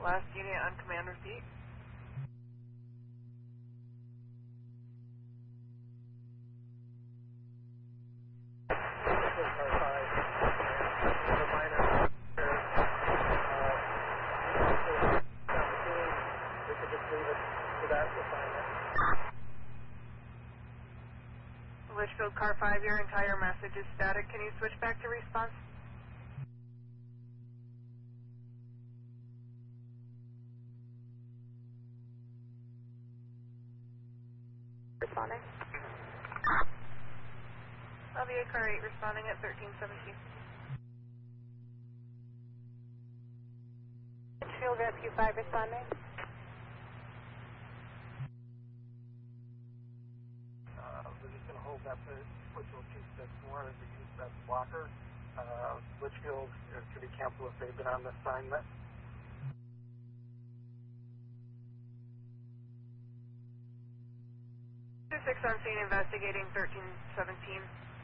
Last unit on command, repeat. Litchfield Car 5, your entire message is static. Can you switch back to response? Responding. LVA Car 8 responding at 1317. Litchfield Rescue 5 responding. We're just going to hold that switch will keep this more as we use that blocker. Litchfield is to be canceled if they've been on the assignment. 26 on scene investigating 1317.